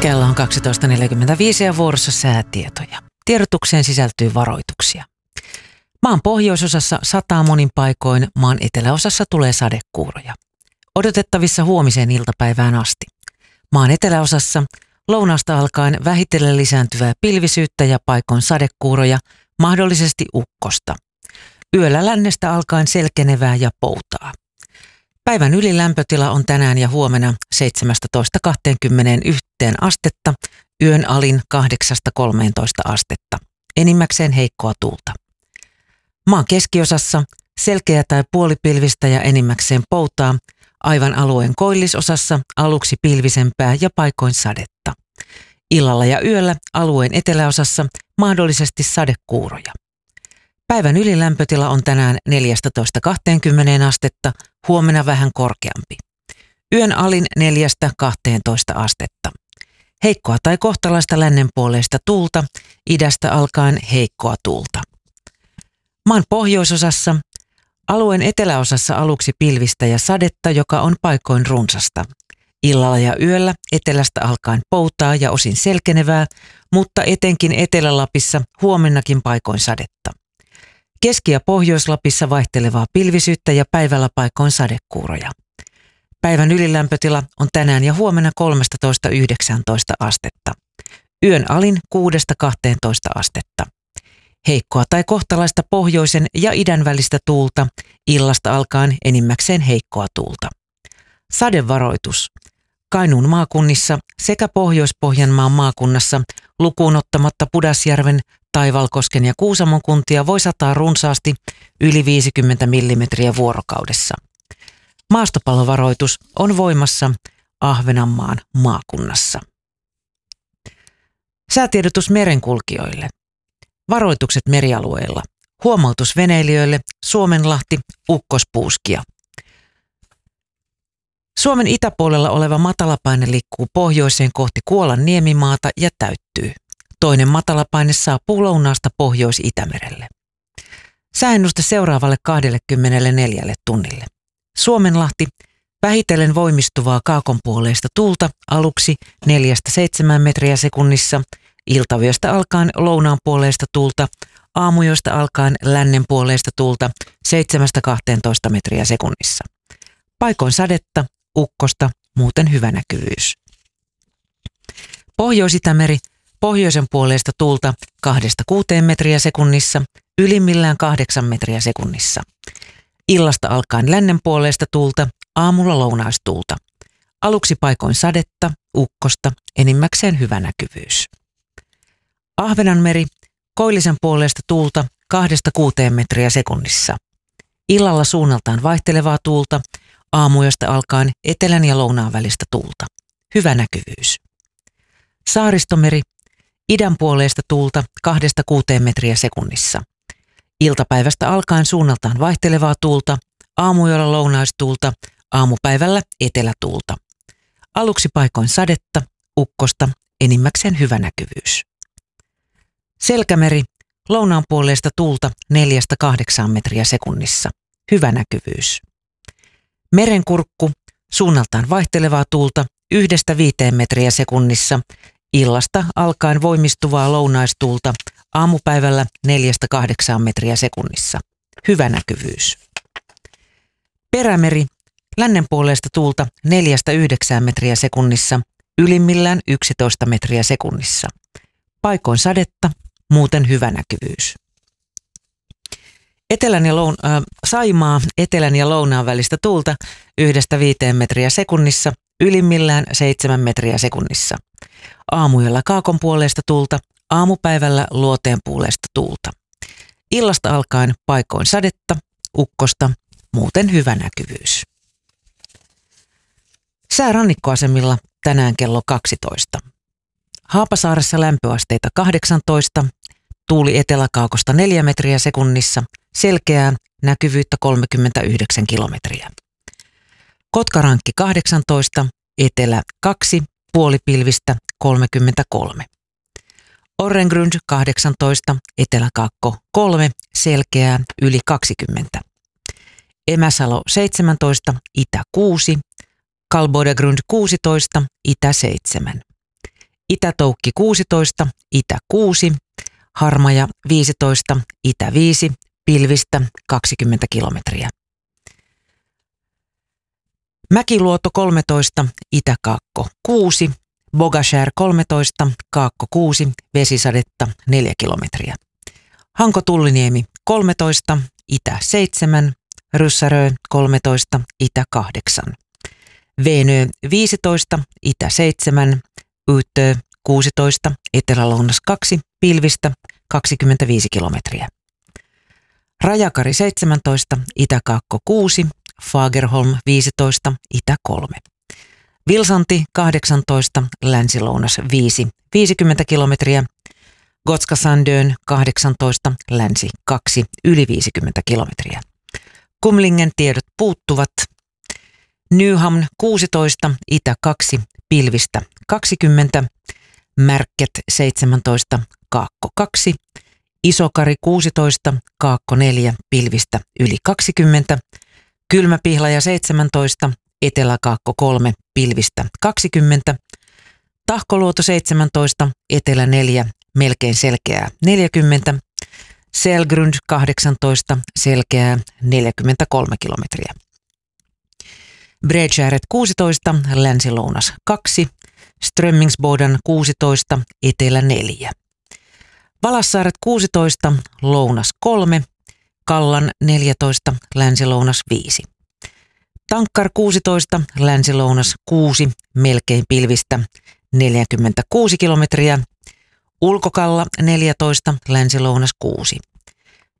Kello on 12.45 ja vuorossa säätietoja. Tiedotukseen sisältyy varoituksia. Maan pohjoisosassa sataa monin paikoin, maan eteläosassa tulee sadekuuroja. Odotettavissa huomiseen iltapäivään asti. Maan eteläosassa lounaasta alkaen vähitellen lisääntyvää pilvisyyttä ja paikoin sadekuuroja, mahdollisesti ukkosta. Yöllä lännestä alkaen selkenevää ja poutaa. Päivän ylilämpötila on tänään ja huomenna 17-21 astetta, yön alin 8-13 astetta. Enimmäkseen heikkoa tuulta. Maan keskiosassa selkeä tai puolipilvistä ja enimmäkseen poutaa, aivan alueen koillisosassa aluksi pilvisempää ja paikoin sadetta. Illalla ja yöllä alueen eteläosassa mahdollisesti sadekuuroja. Päivän ylilämpötila on tänään 14-20 astetta, huomenna vähän korkeampi. Yön alin 4-12 astetta. Heikkoa tai kohtalaista lännenpuoleista tuulta, idästä alkaen heikkoa tuulta. Maan pohjoisosassa, alueen eteläosassa aluksi pilvistä ja sadetta, joka on paikoin runsasta. Illalla ja yöllä etelästä alkaen poutaa ja osin selkenevää, mutta etenkin Etelä-Lapissa huomennakin paikoin sadetta. Keski- ja Pohjois-Lapissa vaihtelevaa pilvisyyttä ja päivällä paikoin sadekuuroja. Päivän ylilämpötila on tänään ja huomenna 13-19 astetta. Yön alin 6-12 astetta. Heikkoa tai kohtalaista pohjoisen ja idän välistä tuulta, illasta alkaen enimmäkseen heikkoa tuulta. Sadevaroitus. Kainuun maakunnissa sekä Pohjois-Pohjanmaan maakunnassa lukuun ottamatta Pudasjärven, Taivalkosken ja Kuusamon kuntia voi sataa runsaasti yli 50 millimetriä vuorokaudessa. Maastopallovaroitus on voimassa Ahvenanmaan maakunnassa. Säätiedotus merenkulkijoille. Varoitukset merialueilla. Huomautus veneilijöille Suomenlahti, ukkospuuskia. Suomen itäpuolella oleva matalapaine liikkuu pohjoiseen kohti Kuolan niemimaata ja täyttyy. Toinen matalapaine saapuu lounaasta Pohjois-Itämerelle. Sääennuste seuraavalle 24 tunnille. Suomenlahti, vähitellen voimistuvaa kaakonpuoleista tuulta aluksi 4-7 metriä sekunnissa, iltavyöstä alkaen lounaanpuoleista tuulta, aamujoista alkaen lännenpuoleista tuulta 7-12 metriä sekunnissa. Paikoin sadetta, ukkosta, muuten hyvä näkyvyys. Pohjois-Itämeri, pohjoisen puoleista tuulta 2-6 metriä sekunnissa, ylimmillään 8 metriä sekunnissa. Illasta alkaen lännen puoleista tuulta, aamulla lounaistuulta. Aluksi paikoin sadetta, ukkosta, enimmäkseen hyvä näkyvyys. Ahvenanmeri, koillisen puoleista tuulta 2-6 metriä sekunnissa. Illalla suunnaltaan vaihtelevaa tuulta, aamujosta alkaen etelän ja lounaan välistä tuulta. Hyvä näkyvyys. Saaristomeri, idän puoleista tuulta 2-6 metriä sekunnissa. Iltapäivästä alkaen suunnaltaan vaihtelevaa tuulta, aamuyöllä lounaistuulta, aamupäivällä etelätuulta. Aluksi paikoin sadetta, ukkosta, enimmäkseen hyvä näkyvyys. Selkämeri, lounaan puoleista tuulta 4-8 metriä sekunnissa. Hyvä näkyvyys. Merenkurkku, suunnaltaan vaihtelevaa tuulta 1-5 metriä sekunnissa, illasta alkaen voimistuvaa lounaistuulta, aamupäivällä 4-8 metriä sekunnissa. Hyvä näkyvyys. Perämeri, lännen puoleista tuulta 4-9 metriä sekunnissa, ylimmillään 11 metriä sekunnissa. Paikoin sadetta, muuten hyvä näkyvyys. Saimaa, etelän ja lounaan välistä tuulta 1-5 metriä sekunnissa, ylimmillään 7 metriä sekunnissa. Aamuyöllä kaakon puoleista tuulta, aamupäivällä luoteen puoleista tuulta. Illasta alkaen paikoin sadetta, ukkosta, muuten hyvä näkyvyys. Sää rannikkoasemilla tänään kello 12. Haapasaaressa lämpöasteita 18, tuuli eteläkaukosta 4 metriä sekunnissa, selkeää, näkyvyyttä 39 kilometriä. Kotkarankki 18, etelä 2, puolipilvistä 33. Orrengrund 18, eteläkaakko 3, selkeää yli 20. Emäsalo 17, itä 6, Kalbodegrund 16, itä 7. Itä-Toukki 16, itä 6, Harmaja 15, itä 5, pilvistä 20 kilometriä. Mäkiluoto 13, itä-Kaakko 6, Bogashär 13, Kaakko 6, vesisadetta 4 kilometriä. Hanko-Tulliniemi 13, itä 7, Ryssärö 13, itä 8. Veenö 15, itä 7, Yyttö 16, etelä-lounas 2, pilvistä 25 kilometriä. Rajakari 17, itä-Kaakko 6, Fagerholm 15, itä 3. Vilsanti 18, länsi-lounas 5, 50 kilometriä. Gotska-Sandön 18, länsi 2, yli 50 kilometriä. Kumlingen tiedot puuttuvat. Nyhamn 16, itä 2, pilvistä 20. Märket 17, Kaakko 2. Isokari 16, Kaakko 4, pilvistä yli 20. Kylmäpihlaja 17, Etelä-Kaakko 3, pilvistä 20. Tahkoluoto 17, Etelä 4, melkein selkeää 40. Selgrund 18, selkeää 43 kilometriä. Bredskäret 16, länsi-lounas 2. Strömmingsboden 16, etelä 4. Valassaaret 16, lounas 3. Kallan 14, länsi-lounas 5. Tankkar 16, länsi-lounas 6, melkein pilvistä 46 kilometriä. Ulkokalla 14, länsi-lounas 6.